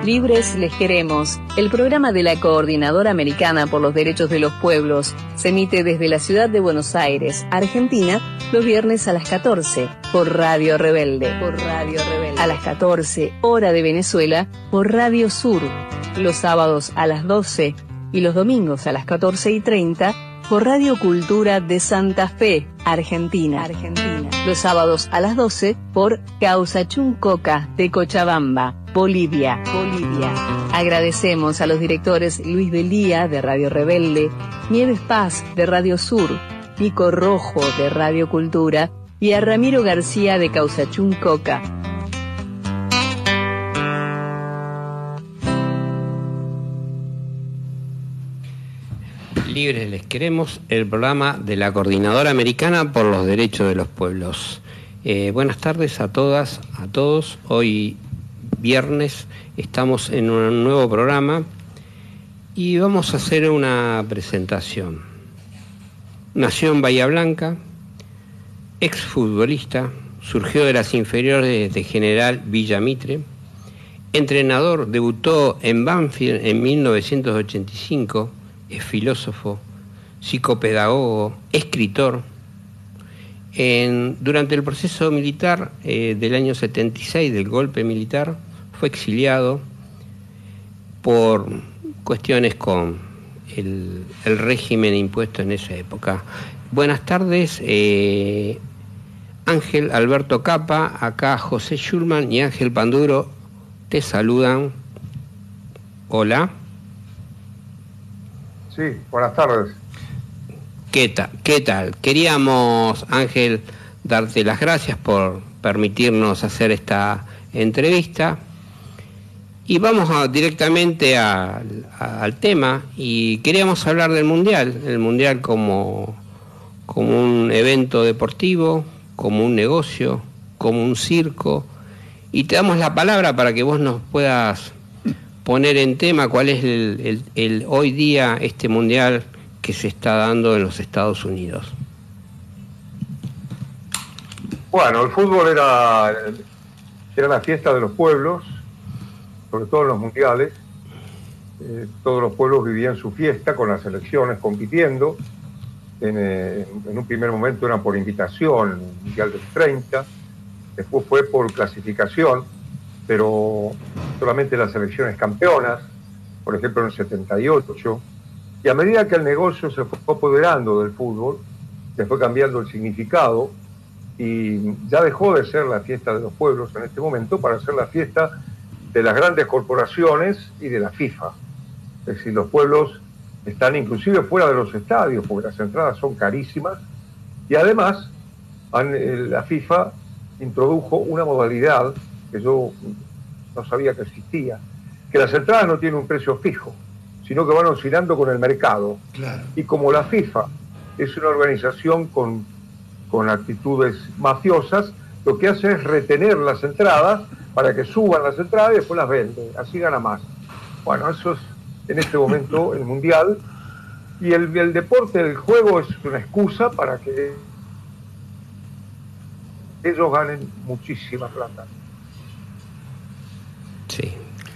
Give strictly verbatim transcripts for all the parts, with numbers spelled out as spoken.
Libres les queremos, el programa de la Coordinadora Americana por los Derechos de los Pueblos, se emite desde la ciudad de Buenos Aires, Argentina, los viernes a las catorce, por Radio Rebelde. Por Radio Rebelde. A las catorce, hora de Venezuela, por Radio Sur. Los sábados a las doce y los domingos a las catorce y treinta, por Radio Cultura de Santa Fe, Argentina. Argentina. Los sábados a las doce por Causachuncoca de Cochabamba, Bolivia. Bolivia. Agradecemos a los directores Luis Delía de Radio Rebelde, Nieves Paz de Radio Sur, Pico Rojo de Radio Cultura y a Ramiro García de Causachuncoca. Libres les queremos, el programa de la Coordinadora Americana por los Derechos de los Pueblos. Eh, buenas tardes a todas, a todos. Hoy viernes estamos en un nuevo programa y vamos a hacer una presentación. Nació en Bahía Blanca, exfutbolista, surgió de las inferiores de General Villa Mitre, entrenador, debutó en Banfield en mil novecientos ochenta y cinco. Es filósofo, psicopedagogo, escritor. En, durante el proceso militar eh, del año setenta y seis, del golpe militar, fue exiliado por cuestiones con el, el régimen impuesto en esa época. Buenas tardes, eh, Ángel Alberto Capa, acá José Schulman y Ángel Panduro te saludan. Hola. Sí, buenas tardes. ¿Qué tal? ¿Qué tal? Queríamos, Ángel, darte las gracias por permitirnos hacer esta entrevista. Y vamos a, directamente a, a, al tema. Y queríamos hablar del Mundial. El Mundial como, como un evento deportivo, como un negocio, como un circo. Y te damos la palabra para que vos nos puedas poner en tema cuál es el, el, el hoy día este mundial que se está dando en los Estados Unidos. Bueno, el fútbol era, era la fiesta de los pueblos, sobre todo en los mundiales. Eh, todos los pueblos vivían su fiesta con las selecciones compitiendo. En, eh, en un primer momento eran por invitación, el Mundial del treinta, después fue por clasificación, pero solamente las selecciones campeonas, por ejemplo en el setenta y ocho, y a medida que el negocio se fue apoderando del fútbol, se fue cambiando el significado y ya dejó de ser la fiesta de los pueblos en este momento para ser la fiesta de las grandes corporaciones y de la FIFA. Es decir, los pueblos están inclusive fuera de los estadios porque las entradas son carísimas y además han, la FIFA introdujo una modalidad que yo no sabía que existía, que las entradas no tienen un precio fijo, sino que van oscilando con el mercado. Claro. Y como la FIFA es una organización con, con actitudes mafiosas, lo que hace es retener las entradas para que suban las entradas y después las vende, así gana más. Bueno, eso es en este momento el Mundial, y el, el deporte, el juego es una excusa para que ellos ganen muchísima plata. Sí.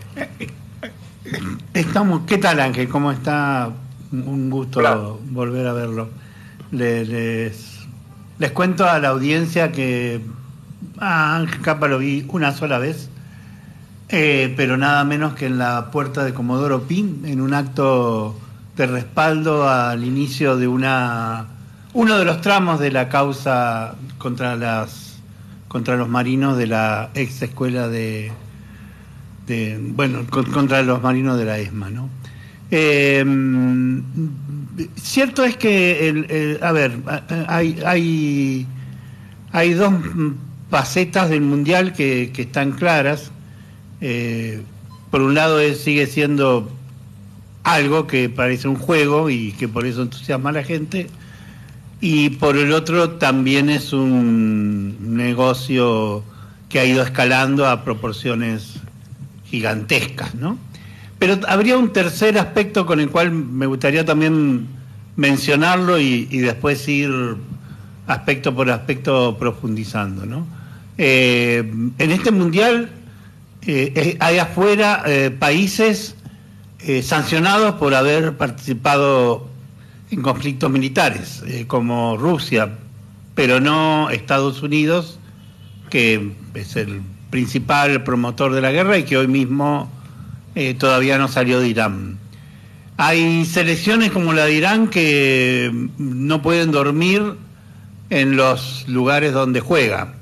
Estamos, ¿qué tal, Ángel? ¿Cómo está? Un gusto claro. volver a verlo. Les, les, les cuento a la audiencia que a Ángel Capa lo vi una sola vez, eh, pero nada menos que en la puerta de Comodoro Pi, en un acto de respaldo al inicio de una uno de los tramos de la causa contra las contra los marinos de la ex escuela de De, bueno, contra los marinos de la ESMA, ¿no? Eh, cierto es que, el, el, a ver, hay, hay, hay dos facetas del Mundial que, que están claras. Eh, por un lado, es, sigue siendo algo que parece un juego y que por eso entusiasma a la gente, y por el otro también es un negocio que ha ido escalando a proporciones gigantescas, ¿no? Pero habría un tercer aspecto con el cual me gustaría también mencionarlo y, y después ir aspecto por aspecto profundizando, ¿no? Eh, en este mundial eh, eh, hay afuera eh, países eh, sancionados por haber participado en conflictos militares, eh, como Rusia, pero no Estados Unidos, que es el principal promotor de la guerra y que hoy mismo eh, todavía no salió de Irán. Hay selecciones como la de Irán que no pueden dormir en los lugares donde juega.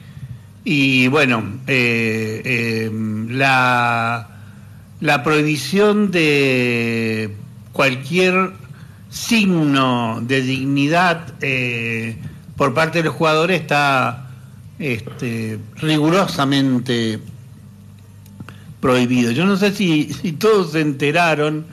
Y bueno, eh, eh, la, la prohibición de cualquier signo de dignidad eh, por parte de los jugadores está este, rigurosamente prohibido. Yo no sé si, si todos se enteraron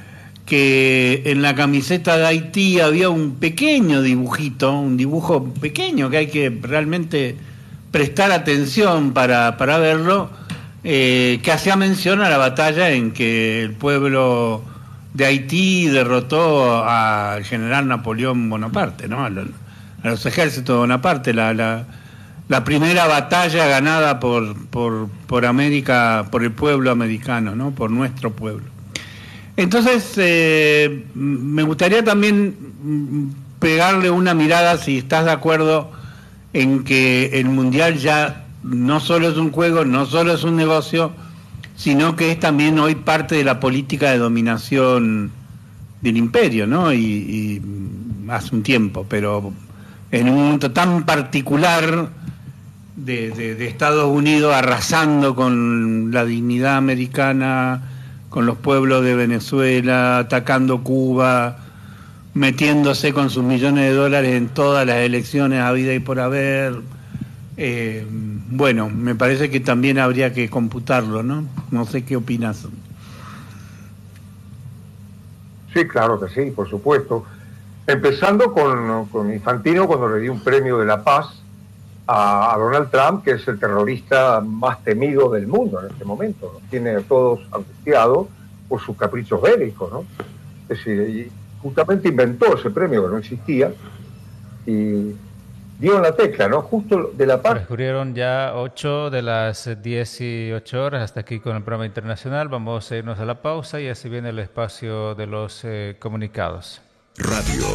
que en la camiseta de Haití había un pequeño dibujito, un dibujo pequeño que hay que realmente prestar atención para, para verlo, eh, que hacía mención a la batalla en que el pueblo de Haití derrotó al general Napoleón Bonaparte, ¿no? A los, a los ejércitos de Bonaparte, la, la, la primera batalla ganada por, por, por América, por el pueblo americano, ¿no? Por nuestro pueblo. Entonces, eh, me gustaría también pegarle una mirada, si estás de acuerdo, en que el Mundial ya no solo es un juego, no solo es un negocio, sino que es también hoy parte de la política de dominación del imperio, ¿no? Y, y hace un tiempo, pero en un momento tan particular de, de, de Estados Unidos arrasando con la dignidad americana, con los pueblos de Venezuela, atacando Cuba, metiéndose con sus millones de dólares en todas las elecciones a vida y por haber. Eh, bueno, me parece que también habría que computarlo, ¿no? No sé qué opinas. Sí, claro que sí, por supuesto. Empezando con, con Infantino cuando le dio un premio de la paz a, a Donald Trump, que es el terrorista más temido del mundo en este momento. Nos tiene a todos angustiados por sus caprichos bélicos, ¿no? Es decir, y justamente inventó ese premio que no existía y dio en la tecla, ¿no? Justo de la paz. Transcurrieron ya ocho de las dieciocho horas, hasta aquí con el programa internacional. Vamos a irnos a la pausa y así viene el espacio de los eh, comunicados. Radio